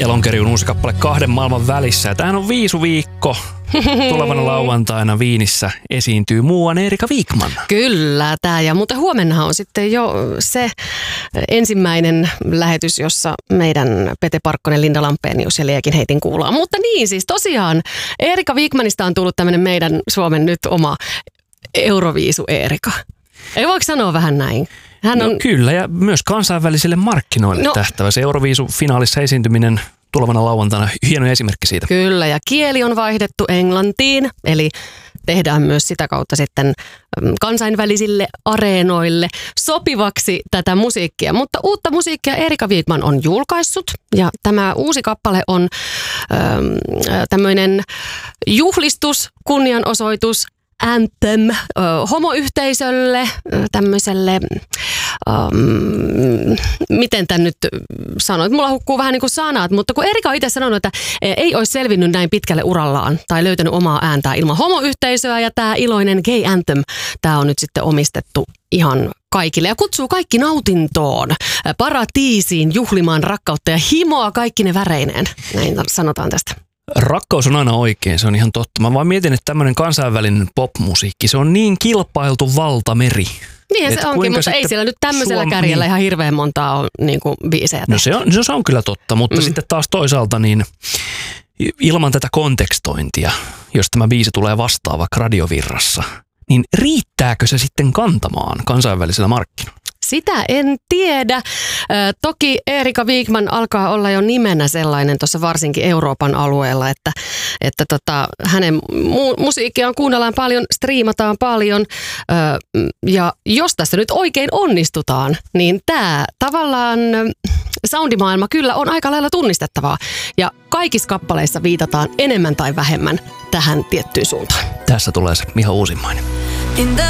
Elonkerjun uusi kappale Kahden maailman välissä. Ja tämähän on viisuviikko. Tulevana lauantaina Viinissä esiintyy muuan Erika Wigman. Kyllä, tämä. Ja muuten huomennahan on sitten jo se ensimmäinen lähetys, jossa meidän Pete Parkkonen, Linda Lampenius ja Liekin heitin kuullaan. Mutta niin siis tosiaan Erika Wigmanista on tullut tämmöinen meidän Suomen nyt oma Euroviisu-Erika. Ei voiko sanoa vähän näin? Hän on... Kyllä, ja myös kansainvälisille markkinoille tähtävä. Se Euroviisu-finaalissa esiintyminen tulevana lauantaina, hieno esimerkki siitä. Kyllä, ja kieli on vaihdettu englantiin, eli tehdään myös sitä kautta sitten kansainvälisille areenoille sopivaksi tätä musiikkia. Mutta uutta musiikkia Erika Wigman on julkaissut, ja tämä uusi kappale on tämmöinen juhlistus, kunnianosoitus, anthem homoyhteisölle, tämmöiselle, miten tämän nyt sanoit, mulla hukkuu vähän niin kuin sanat, mutta kun Erika on itse sanonut, että ei olisi selvinnyt näin pitkälle urallaan tai löytänyt omaa ääntää ilman homoyhteisöä, ja tämä iloinen gay anthem, tämä on nyt sitten omistettu ihan kaikille ja kutsuu kaikki nautintoon, paratiisiin, juhlimaan rakkautta ja himoa kaikki ne väreineen, näin sanotaan tästä. Rakkaus on aina oikein, se on ihan totta. Mä vaan mietin, että tämmöinen kansainvälinen popmusiikki, se on niin kilpailtu valtameri. Niin se onkin, mutta ei siellä nyt tämmöisellä kärjellä ihan hirveän montaa on niin kuin biisejä. No se on kyllä totta, mutta sitten taas toisaalta niin ilman tätä kontekstointia, jos tämä biisi tulee vastaan vaikka radiovirrassa, niin riittääkö se sitten kantamaan kansainvälisellä markkinoilla? Sitä en tiedä. Toki Erika Wigman alkaa olla jo nimenä sellainen tuossa varsinkin Euroopan alueella, että hänen musiikkiaan kuunnellaan paljon, striimataan paljon. Ja jos tässä nyt oikein onnistutaan, niin tämä tavallaan soundimaailma kyllä on aika lailla tunnistettavaa. Ja kaikissa kappaleissa viitataan enemmän tai vähemmän tähän tiettyyn suuntaan. Tässä tulee se ihan uusimmainen.